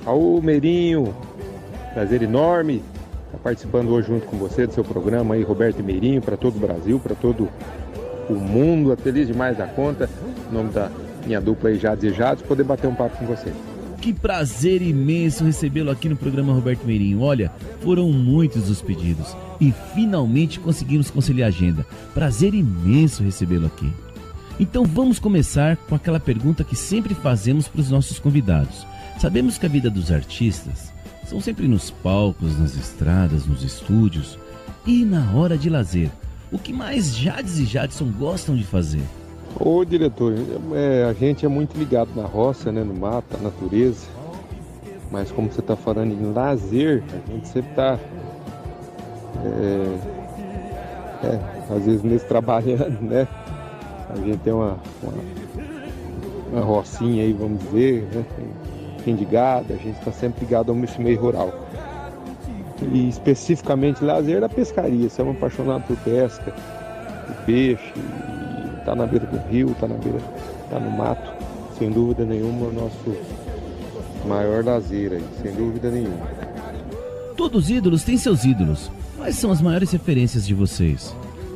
Raul Meirinho, prazer enorme estar participando hoje junto com você do seu programa aí, Roberto Meirinho, para todo o Brasil, para todo o mundo, feliz demais da conta, em nome da minha dupla aí, Jades e Jades, poder bater um papo com você. Que prazer imenso recebê-lo aqui no programa Roberto Meirinho. Olha, foram muitos os pedidos e finalmente conseguimos conciliar a agenda. Prazer imenso recebê-lo aqui. Então vamos começar com aquela pergunta que sempre fazemos para os nossos convidados. Sabemos que a vida dos artistas são sempre nos palcos, nas estradas, nos estúdios e na hora de lazer. O que mais Jades e Jadson gostam de fazer? Ô diretor, a gente é muito ligado na roça, né, no mato, na natureza, mas como você está falando em lazer, a gente sempre está, às vezes mesmo trabalhando, né, a gente tem uma rocinha aí, vamos dizer, né, tem de gado, a gente está sempre ligado ao meio rural. E especificamente lazer da pescaria, somos apaixonados por pesca, por peixe, tá na beira do rio, tá no mato, sem dúvida nenhuma, o nosso maior lazer aí, sem dúvida nenhuma. Todos os ídolos têm seus ídolos. Quais são as maiores referências de vocês?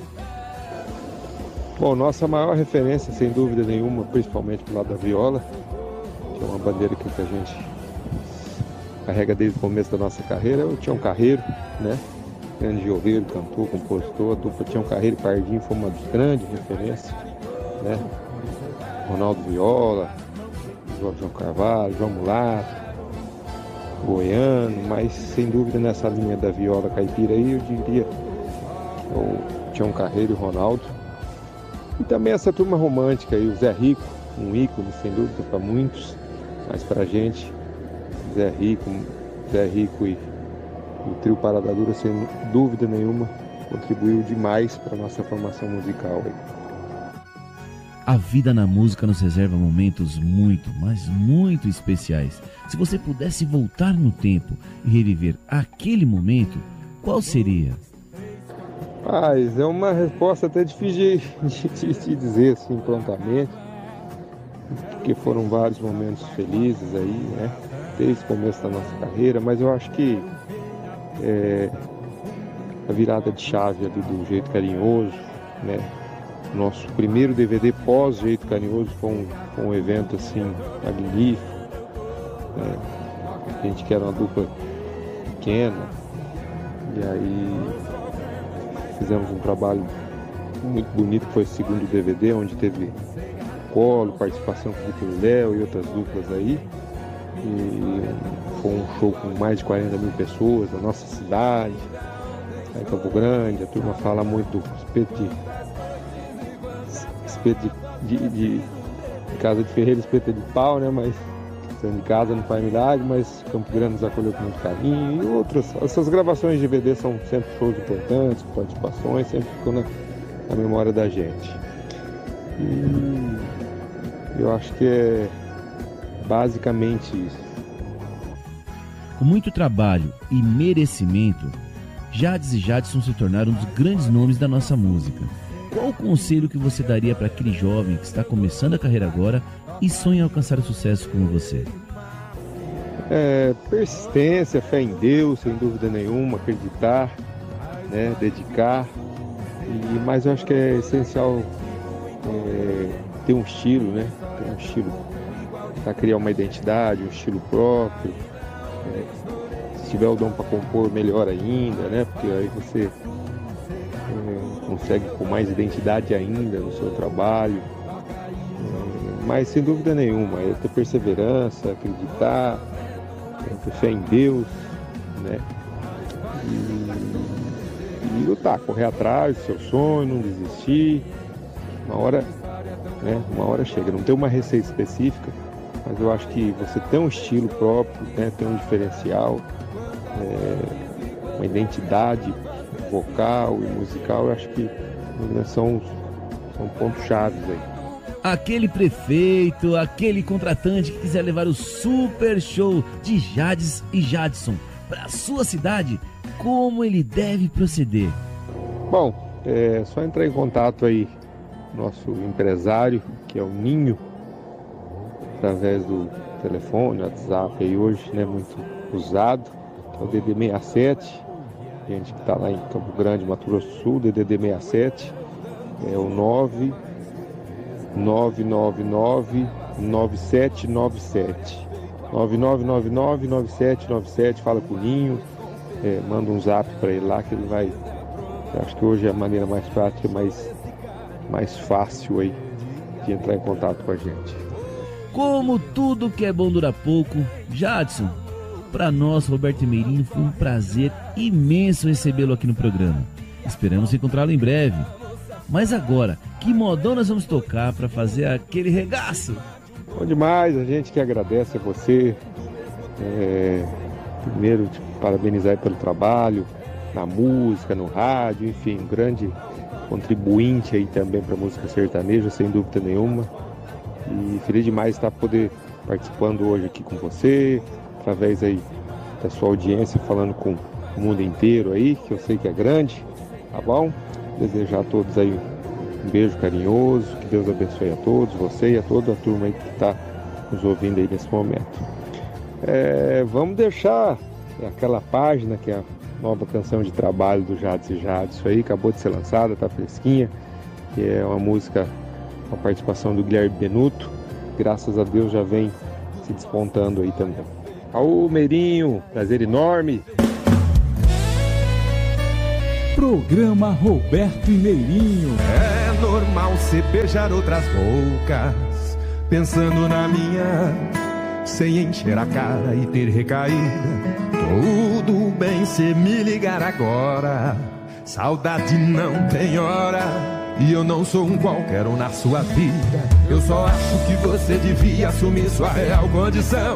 Bom, nossa maior referência, sem dúvida nenhuma, principalmente pro lado da viola, que é uma bandeira que a gente carrega desde o começo da nossa carreira, é o Tião Carreiro, né? Grande violeiro, cantor, compositor, a dupla Tião Carreiro e Pardinho foi uma das grandes referências, né? Ronaldo Viola, João Carvalho, João Mulato, Goiano, mas sem dúvida nessa linha da viola caipira aí, eu diria o Tião Carreiro e o Ronaldo. E também essa turma romântica aí, o Zé Rico, um ícone sem dúvida para muitos, mas para a gente, Zé Rico e o trio Parada Dura, sem dúvida nenhuma, contribuiu demais para a nossa formação musical aí. A vida na música nos reserva momentos muito, mas muito especiais. Se você pudesse voltar no tempo e reviver aquele momento, qual seria? Mas é uma resposta até difícil de dizer assim prontamente, porque foram vários momentos felizes aí, né? Desde o começo da nossa carreira, mas eu acho que a virada de chave ali do Jeito Carinhoso, né? Nosso primeiro DVD pós Jeito Carinhoso foi um evento assim magnífico, né? A gente que era uma dupla pequena, e aí fizemos um trabalho muito bonito, que foi o segundo DVD, onde teve Colo, participação com o Vitor Léo e outras duplas aí. E foi um show com mais de 40 mil pessoas na nossa cidade, em Campo Grande. A turma fala muito do espeto de casa de ferreiro, espeto de pau, né? Mas sendo de casa não faz milagre, mas Campo Grande nos acolheu com muito carinho. E outras, essas gravações de DVD são sempre shows importantes, participações, sempre ficam na memória da gente. E eu acho que é basicamente isso. Com muito trabalho e merecimento, Jades e Jadson se tornaram um dos grandes nomes da nossa música. Qual o conselho que você daria para aquele jovem que está começando a carreira agora e sonha em alcançar o sucesso como você? Persistência, fé em Deus, sem dúvida nenhuma, acreditar, né, dedicar. Mas eu acho que é essencial ter um estilo, né? Ter um estilo para criar uma identidade, um estilo próprio. Se tiver o dom para compor, melhor ainda, né? Porque aí você consegue com mais identidade ainda no seu trabalho. Mas sem dúvida nenhuma, é ter perseverança, acreditar, ter fé em Deus, né? E lutar, correr atrás do seu sonho, não desistir. Uma hora chega. Não tem uma receita específica, mas eu acho que você tem um estilo próprio, né? Tem um diferencial, uma identidade vocal e musical, eu acho que são pontos chaves aí. Aquele prefeito, aquele contratante que quiser levar o super show de Jades e Jadson para a sua cidade, como ele deve proceder? Bom, é só entrar em contato aí, nosso empresário, que é o Ninho, através do telefone, WhatsApp aí hoje, né, muito usado, que é o DD67, gente que está lá em Campo Grande, Mato Grosso do Sul, DDD67, é o 9999-9797, 9999-9797, fala com o Ninho, manda um zap para ele lá que ele vai, eu acho que hoje é a maneira mais prática, mais fácil aí de entrar em contato com a gente. Como tudo que é bom dura pouco, Jadson, para nós, Roberto Meirinho, foi um prazer imenso recebê-lo aqui no programa. Esperamos encontrá-lo em breve. Mas agora, que modão nós vamos tocar para fazer aquele regaço? Bom demais, a gente que agradece a você. Primeiro, te parabenizar pelo trabalho, na música, no rádio, enfim, um grande contribuinte aí também para a música sertaneja, sem dúvida nenhuma. E feliz demais estar poder participando hoje aqui com você, através aí da sua audiência, falando com o mundo inteiro aí, que eu sei que é grande, tá bom? Desejar a todos aí um beijo carinhoso, que Deus abençoe a todos, você e a toda a turma aí que está nos ouvindo aí nesse momento. Vamos deixar aquela página que é a nova canção de trabalho do Jadson e Jadson aí, acabou de ser lançada, tá fresquinha, que é uma música com a participação do Guilherme Benuto, graças a Deus já vem se despontando aí também. Aô, Meirinho, prazer enorme. Programa Roberto e Meirinho. É normal cê beijar outras bocas, pensando na minha, sem encher a cara e ter recaída. Tudo bem cê me ligar agora, saudade não tem hora. E eu não sou um qualquer um na sua vida. Eu só acho que você devia assumir sua real condição.